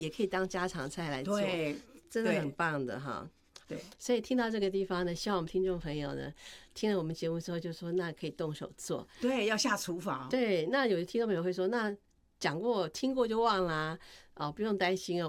也可以当家常菜来做， 对， 真的很棒的哈。 对， 所以听到这个地方呢，希望我们听众朋友呢，听了我们节目之后就说，那可以动手做。 对，要下厨房。 对，那有的听众朋友会说，那讲过听过就忘啦，不用担心哦。